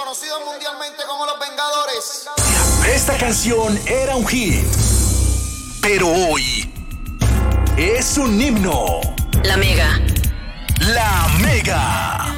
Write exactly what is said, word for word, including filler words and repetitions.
conocidos mundialmente como Los Vengadores. Esta canción era un hit, pero hoy es un himno. La Mega. La Mega.